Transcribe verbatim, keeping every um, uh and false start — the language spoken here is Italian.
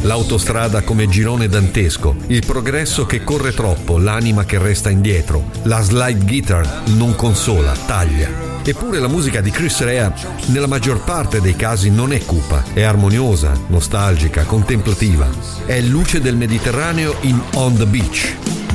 l'autostrada come girone dantesco, il progresso che corre troppo, l'anima che resta indietro, la slide guitar non consola, taglia. Eppure la musica di Chris Rea nella maggior parte dei casi non è cupa, è armoniosa, nostalgica, contemplativa. È luce del Mediterraneo in On the Beach.